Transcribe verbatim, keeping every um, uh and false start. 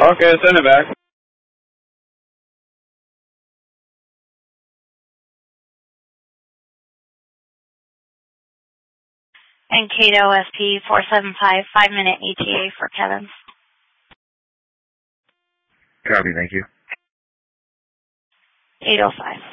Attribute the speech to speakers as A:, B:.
A: Okay, send it back.
B: And Cato S P four seven five, five minute E T A for Kevin.
C: Copy, thank you.
B: eight oh five.